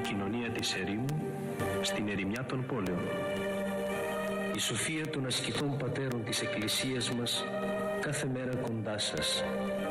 κοινωνία της ερήμου, στην ερημιά των πόλεων. Η σοφία των ασκητών πατέρων της Εκκλησίας μας κάθε μέρα κοντά σας,